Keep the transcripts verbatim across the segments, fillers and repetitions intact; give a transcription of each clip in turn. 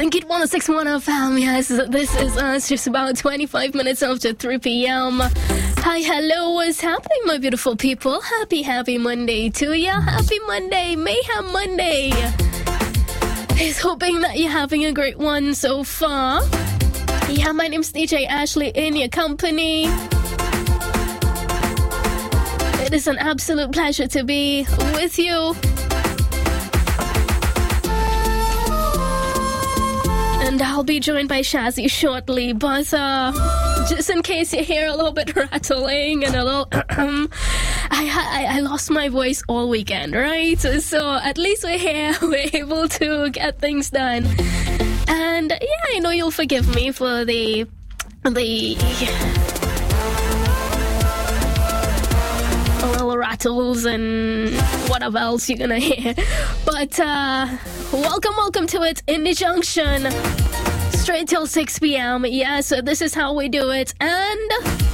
Singit one oh six point one F M. Yes, this is us just about twenty-five minutes after three p.m. Hi, hello, what's happening, my beautiful people? Happy, happy Monday to ya. Happy Monday, Mayhem Monday. He's hoping that you're having a great one so far. Yeah, my name's D J Ashley in your company. It is an absolute pleasure to be with you. And I'll be joined by Shazzy shortly, but uh, just in case you hear a little bit rattling and a little um, I, I I lost my voice all weekend, right? So at least we're here, we're able to get things done. And yeah, I know you'll forgive me for the the little rattles and whatever else you're gonna hear. But uh, welcome, welcome to it, Indie Junction. Straight till six p.m. Yeah, so this is how we do it. And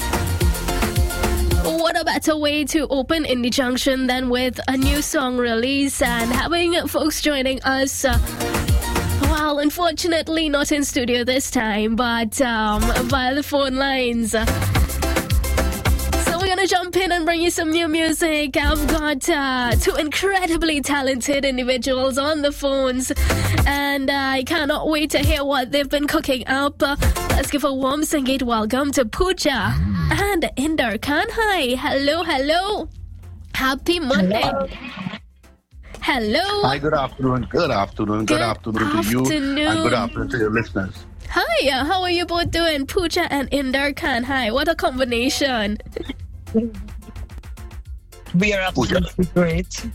what a better way to open Indie Junction than with a new song release and having folks joining us. Uh, well, unfortunately, not in studio this time, but um, via the phone lines. We're gonna jump in and bring you some new music. I've got uh, two incredibly talented individuals on the phones, and uh, I cannot wait to hear what they've been cooking up. Uh, let's give a warm Singit welcome to Pooja and Inder Kanhai. Hello, hello. Happy Monday. Hello. Hello. Hi, good afternoon. Good afternoon. Good, good afternoon, afternoon to you, and good afternoon to your listeners. Hi, uh, how are you both doing? Pooja and Inder Kanhai. What a combination. We are absolutely great.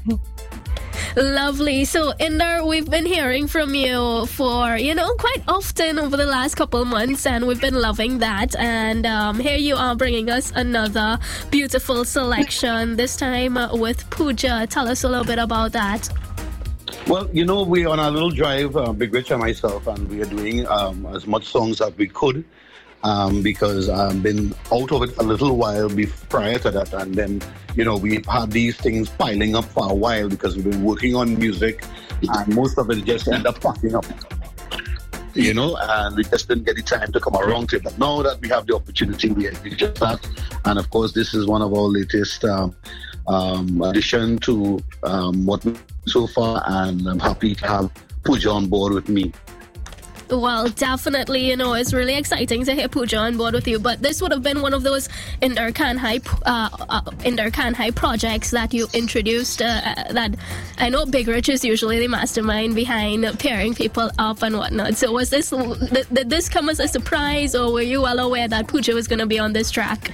Lovely. So, Inder, we've been hearing from you for, you know, quite often over the last couple months, and we've been loving that. And um, here you are bringing us another beautiful selection, this time uh, with Pooja. Tell us a little bit about that. Well, you know, we're on a little drive, uh, Big Rich and myself, and we are doing um, as much songs as we could. Um, because I've been out of it a little while before, prior to that, and then, you know, we've had these things piling up for a while because we've been working on music, and most of it just end up packing up, you know, and we just didn't get the time to come around to it. But now that we have the opportunity, we we just that, and of course, this is one of our latest um, um, addition to um, what we so far, and I'm happy to have Pooja on board with me. Well, definitely, you know, it's really exciting to hear Pooja on board with you. But this would have been one of those Inder Kanhai, uh, uh, Inder Kanhai projects that you introduced. Uh, that I know Big Rich is usually the mastermind behind pairing people up and whatnot. So was this did, did this come as a surprise, or were you well aware that Pooja was going to be on this track?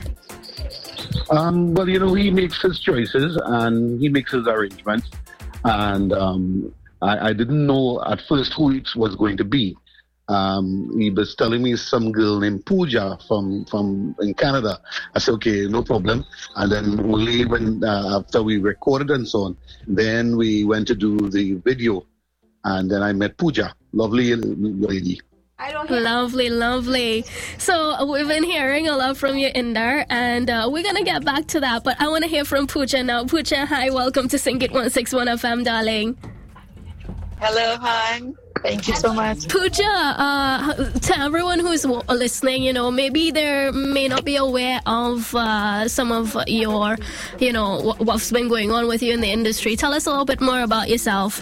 Um, well, you know, he makes his choices and he makes his arrangements, and um, I, I didn't know at first who it was going to be. Um, he was telling me some girl named Pooja from, from in Canada. I said, okay, no problem. And then only when, uh, after we recorded and so on, then we went to do the video. And then I met Pooja, lovely lady. I don't hear- lovely, lovely. So we've been hearing a lot from you, Inder, and uh, we're going to get back to that. But I want to hear from Pooja now. Pooja, hi, welcome to Singit one sixty-one F M, darling. Hello, hi. Thank you so much. Pooja, uh, to everyone who's listening, you know, maybe they may not be aware of uh, some of your, you know, what's been going on with you in the industry. Tell us a little bit more about yourself.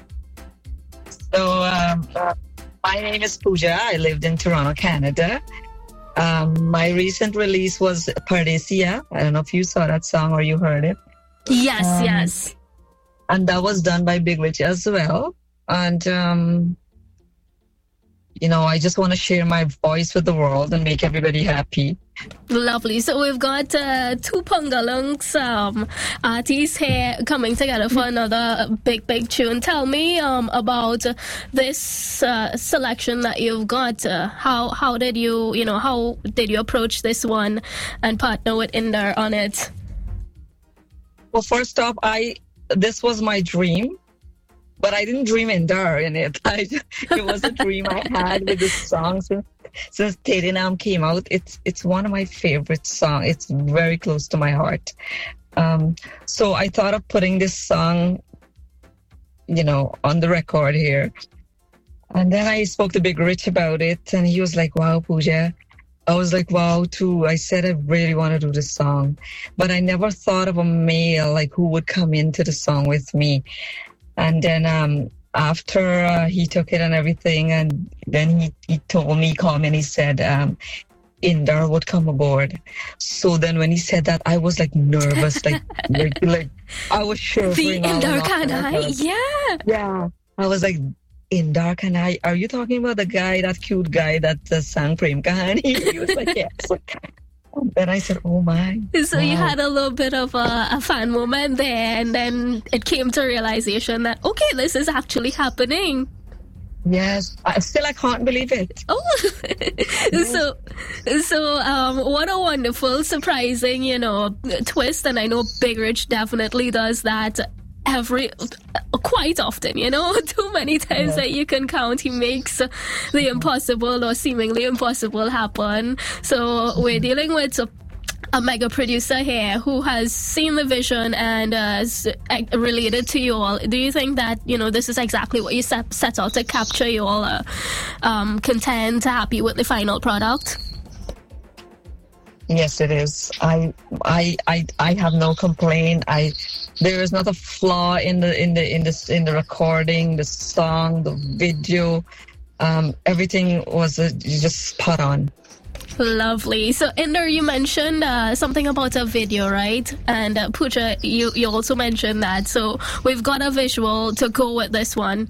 So, um, my name is Pooja. I lived in Toronto, Canada. Um, my recent release was Pardesia. I don't know if you saw that song or you heard it. Yes, um, yes. And that was done by Big Rich as well. And, um, you know, I just want to share my voice with the world and make everybody happy. Lovely. So we've got uh, two Pungalungs um, artists here coming together for another big, big tune. Tell me um, about uh, this uh, selection that you've got. Uh, how how did you, you know, how did you approach this one and partner with Inder on it? Well, first off, I this was my dream. But I didn't dream Inder in it. I, it was a dream I had with this song since, since Tedinam came out. It's it's one of my favorite songs. It's very close to my heart. Um, so I thought of putting this song, you know, on the record here. And then I spoke to Big Rich about it, and he was like, wow, Pooja. I was like, wow, too. I said I really want to do this song. But I never thought of a male, like, who would come into the song with me. And then um, after uh, he took it and everything, and then he, he told me, called me, and he said, um, Indar would come aboard. So then when he said that, I was like nervous, like, like, like I was shivering. The Indar Kanhai, yeah. Yeah. I was like, Indar Kanhai, are you talking about the guy, that cute guy that uh, sang Prem Kahani? He was like, yes. Then I said, oh my. So wow. You had a little bit of a, a fan moment there, and then it came to realization that, okay, this is actually happening. Yes, I, still I can't believe it. Oh, so, so um, what a wonderful, surprising, you know, twist. And I know Big Rich definitely does that every, quite often, you know, too many times yeah. that you can count. He makes the impossible or seemingly impossible happen. So we're dealing with a a mega producer here who has seen the vision and uh, is related to you all. Do you think that, you know, this is exactly what you set, set out to capture? You all uh, um, content, happy with the final product? Yes, it is. I, I, I, I have no complaint. I, there is not a flaw in the in the in the in the recording, the song, the video. Um, everything was uh, just spot on. Lovely. So, Indar, you mentioned uh, something about a video, right? And uh, Pooja, you, you also mentioned that. So, we've got a visual to go with this one.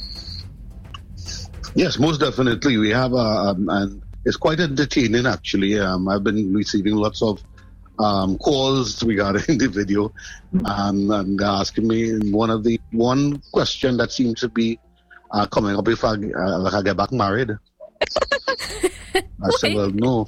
Yes, most definitely. We have a, um, and it's quite entertaining, actually. Um, I've been receiving lots of um, calls regarding the video um, and asking me one of the one question that seems to be uh, coming up if I, uh, if I get back married. I said, well, no.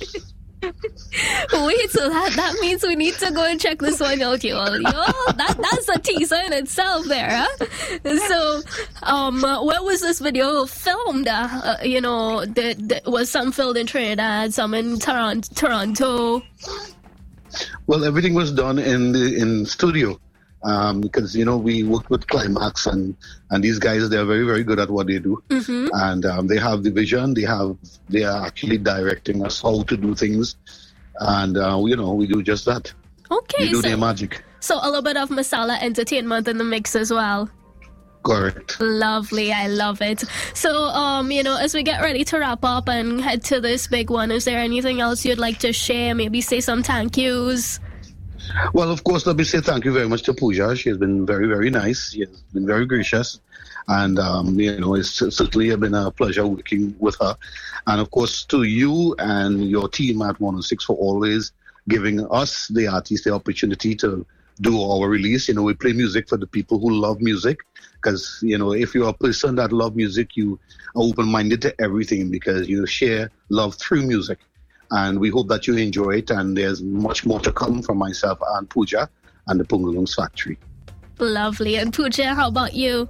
Wait, so that, that means we need to go and check this one out, y'all. Y'all, that, that's a teaser in itself there, huh? So, um, where was this video filmed? Uh, uh, you know, the, the, was some filmed in Trinidad, some in Toronto, Toronto? Well, everything was done in the in studio. Um, because, you know, we work with Climax and, and these guys, they're very, very good at what they do. Mm-hmm. And um, they have the vision. They have, they are actually directing us how to do things. And, uh, you know, we do just that. Okay. We do so, their magic. So a little bit of Masala entertainment in the mix as well. Correct. Lovely. I love it. So, um, you know, as we get ready to wrap up and head to this big one, is there anything else you'd like to share? Maybe say some thank yous? Well, of course, let me say thank you very much to Pooja. She has been very, very nice. She has been very gracious. And, um, you know, it's certainly been a pleasure working with her. And, of course, to you and your team at one oh six for always giving us, the artists, the opportunity to do our release. You know, we play music for the people who love music. Because, you know, if you're a person that loves music, you are open-minded to everything because you share love through music. And we hope that you enjoy it. And there's much more to come from myself and Pooja and the Pungalungs Factory. Lovely. And Pooja, how about you?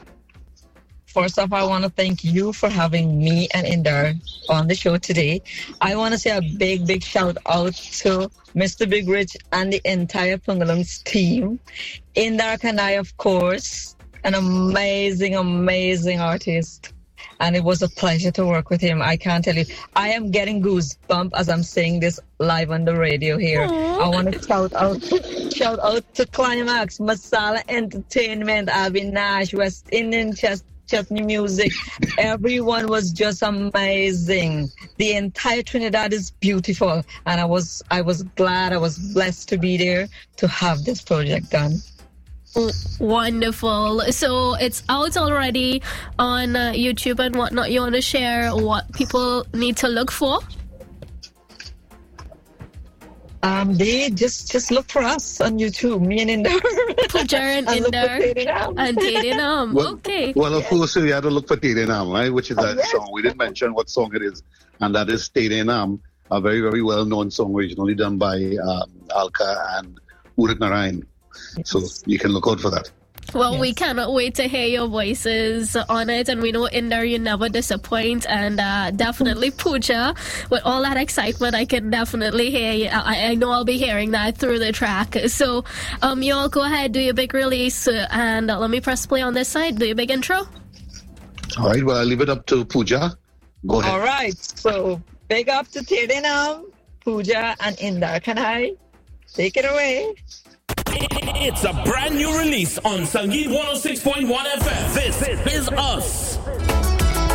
First off, I want to thank you for having me and Indar on the show today. I want to say a big, big shout out to Mister Big Rich and the entire Pungalungs team. Indar Kanhai, of course, an amazing, amazing artist. And it was a pleasure to work with him. I can't tell you. I am getting goosebumps as I'm saying this live on the radio here. Aww. I want to shout out, shout out to Climax, Masala Entertainment, Avinash, West Indian Chest, Chutney Music. Everyone was just amazing. The entire Trinidad is beautiful. And I was, I was glad, I was blessed to be there to have this project done. Wonderful. So it's out already on uh, YouTube and whatnot. You want to share what people need to look for? Um, they just just look for us on YouTube, me and Indar. Pooja and Indar and Tedinam. Well, okay. Well, of course, we had to look for Tedinam, right? Which is oh, that yes. song. We didn't mention what song it is, and that is Tedinam, a very, very well-known song originally done by um, Alka and Udit Narayan. Yes. So you can look out for that. Well, yes. we cannot wait to hear your voices on it, and we know Indar, you never disappoint, and uh, definitely Pooja, with all that excitement, I can definitely hear you. I, I know I'll be hearing that through the track. So, um, you all go ahead, do your big release, uh, and uh, let me press play on this side. Do your big intro. All right, well, I'll leave it up to Pooja. Go ahead. All right. So big up to Tere Naam, Pooja, and Indar Kanhai. Take it away. It's a brand new release on Sangeet one oh six point one F M. This is Us.